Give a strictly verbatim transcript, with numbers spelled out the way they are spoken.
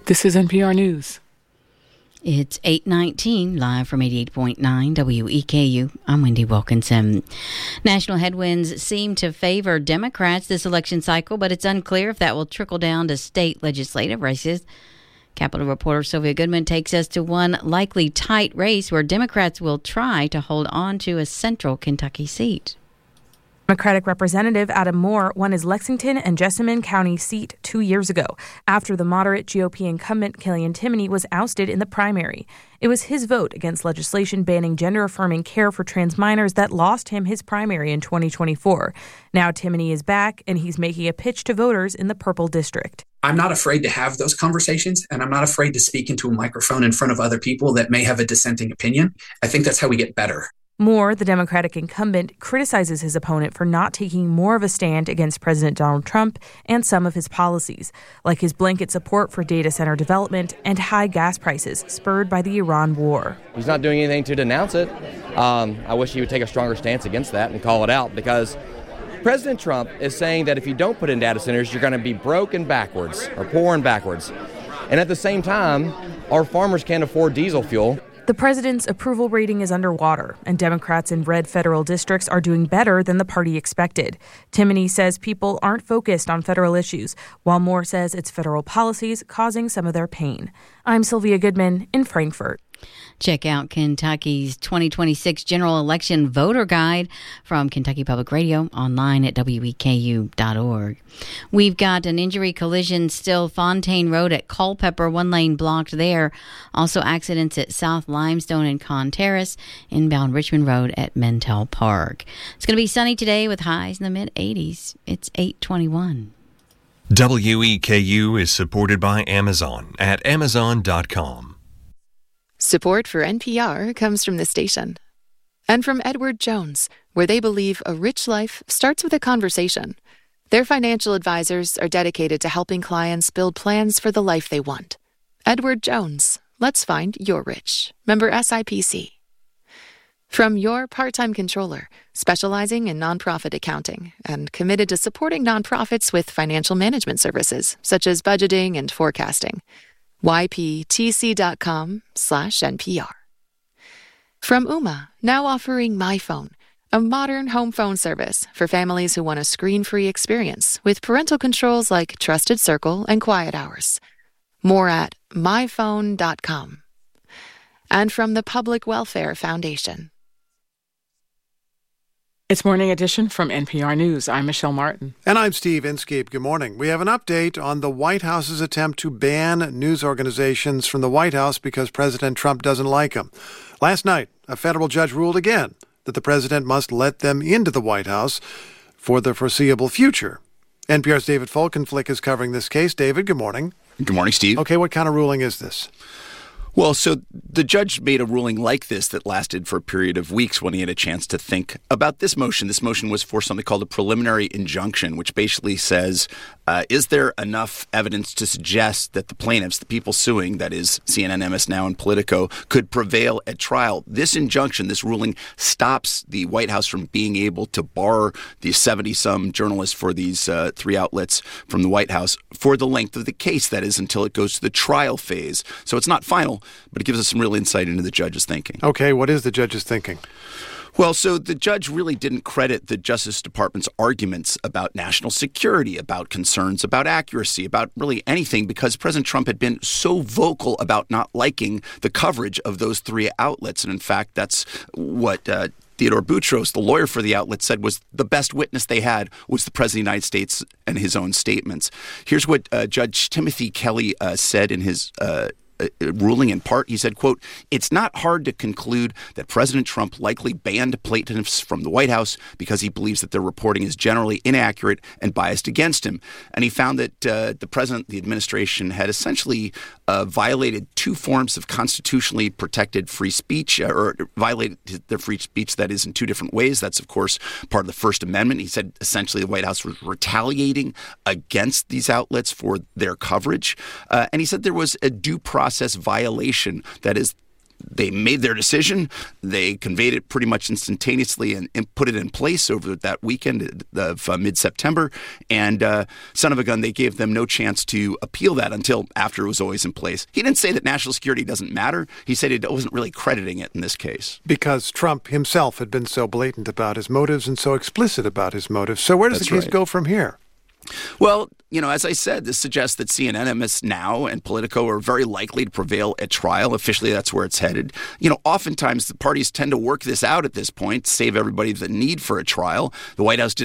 This is N P R News. It's eight nineteen, live from eighty-eight point nine W E K U. I'm Wendy Wilkinson. National headwinds seem to favor Democrats this election cycle, but it's unclear if that will trickle down to state legislative races. Capitol reporter Sylvia Goodman takes us to one likely tight race where Democrats will try to hold on to a central Kentucky seat. Democratic Representative Adam Moore won his Lexington and Jessamine County seat two years ago after the moderate G O P incumbent Killian Timoney was ousted in the primary. It was his vote against legislation banning gender-affirming care for trans minors that lost him his primary in twenty twenty-four. Now Timoney is back, and he's making a pitch to voters in the Purple District. I'm not afraid to have those conversations, and I'm not afraid to speak into a microphone in front of other people that may have a dissenting opinion. I think that's how we get better. Moore, the Democratic incumbent, criticizes his opponent for not taking more of a stand against President Donald Trump and some of his policies, like his blanket support for data center development and high gas prices spurred by the Iran war. He's not doing anything to denounce it. Um, I wish he would take a stronger stance against that and call it out, because President Trump is saying that if you don't put in data centers, you're going to be broke and backwards, or poor and backwards. And at the same time, our farmers can't afford diesel fuel. The president's approval rating is underwater, and Democrats in red federal districts are doing better than the party expected. Timoney says people aren't focused on federal issues, while Moore says it's federal policies causing some of their pain. I'm Sylvia Goodman in Frankfort. Check out Kentucky's twenty twenty-six general election voter guide from Kentucky Public Radio online at W E K U dot org. We've got an injury collision still Fontaine Road at Culpeper, one lane blocked there. Also accidents at South Limestone and Con Terrace, inbound Richmond Road at Mentel Park. It's going to be sunny today with highs in the mid eighties. It's eight twenty-one. W E K U is supported by Amazon at amazon dot com. Support for N P R comes from the station and from Edward Jones, where they believe a rich life starts with a conversation. Their financial advisors are dedicated to helping clients build plans for the life they want. Edward Jones, let's find your rich. Member S I P C. From your part-time controller, specializing in nonprofit accounting and committed to supporting nonprofits with financial management services, such as budgeting and forecasting. Y P T C dot com slash N P R. From Ooma, now offering MyPhone, a modern home phone service for families who want a screen-free experience with parental controls like Trusted Circle and Quiet Hours. More at my phone dot com. And from the Public Welfare Foundation. It's Morning Edition from N P R News. I'm Michelle Martin. And I'm Steve Inskeep. Good morning. We have an update on the White House's attempt to ban news organizations from the White House because President Trump doesn't like them. Last night, a federal judge ruled again that the president must let them into the White House for the foreseeable future. N P R's David Folkenflik is covering this case. David, good morning. Good morning, Steve. Okay, what kind of ruling is this? Well, so the judge made a ruling like this that lasted for a period of weeks when he had a chance to think about this motion. This motion was for something called a preliminary injunction, which basically says, uh, is there enough evidence to suggest that the plaintiffs, the people suing, that is C N N, M S Now, and Politico, could prevail at trial? This injunction, this ruling, stops the White House from being able to bar the seventy-some journalists for these uh, three outlets from the White House for the length of the case, that is, until it goes to the trial phase. So it's not final, but it gives us some real insight into the judge's thinking. Okay, what is the judge's thinking? Well, so the judge really didn't credit the Justice Department's arguments about national security, about concerns about accuracy, about really anything, because President Trump had been so vocal about not liking the coverage of those three outlets. And in fact, that's what uh, Theodore Boutros, the lawyer for the outlet, said was the best witness they had was the President of the United States and his own statements. Here's what uh, Judge Timothy Kelly uh, said in his uh ruling in part. He said, quote, "It's not hard to conclude that President Trump likely banned plaintiffs from the White House because he believes that their reporting is generally inaccurate and biased against him." And he found that uh, the president, the administration, had essentially uh, violated two forms of constitutionally protected free speech, uh, or violated their free speech, that is, in two different ways. That's, of course, part of the First Amendment. He said essentially the White House was retaliating against these outlets for their coverage. Uh, and he said there was a due process violation, that is, they made their decision. They conveyed it pretty much instantaneously and, and put it in place over that weekend of uh, mid-September. And uh, son of a gun, they gave them no chance to appeal that until after it was always in place. He didn't say that national security doesn't matter. He said he wasn't really crediting it in this case. Because Trump himself had been so blatant about his motives and so explicit about his motives. So where does That's the case right. go from here? Well, you know, as I said, this suggests that C N N, M S Now, and Politico are very likely to prevail at trial. Officially, that's where it's headed. You know, oftentimes the parties tend to work this out at this point, save everybody the need for a trial. The White House did